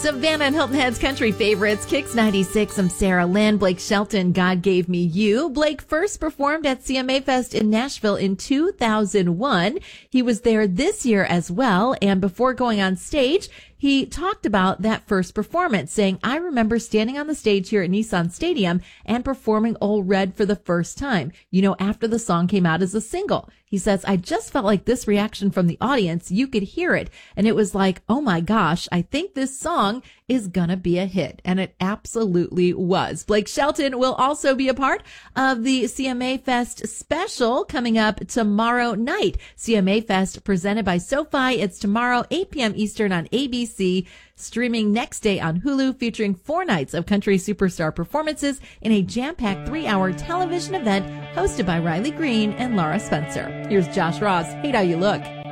Savannah and Hilton Head's country favorites. Kicks 96. I'm Sarah Lynn. Blake Shelton, God Gave Me You. Blake first performed at CMA Fest in Nashville in 2001. He was there this year as well. And before going on stage, he talked about that first performance, saying, I remember standing on the stage here at Nissan Stadium and performing Old Red for the first time, after the song came out as a single. He says, I just felt like this reaction from the audience, you could hear it. And it was like, oh my gosh, I think this song is gonna be a hit. And it absolutely was. Blake Shelton will also be a part of the CMA Fest special coming up tomorrow night. CMA Fest presented by SoFi. It's tomorrow, 8 p.m. Eastern on ABC. Streaming next day on Hulu, featuring 4 nights of country superstar performances in a jam-packed 3-hour television event hosted by Riley Green and Laura Spencer. Here's Josh Ross. Hate How You Look.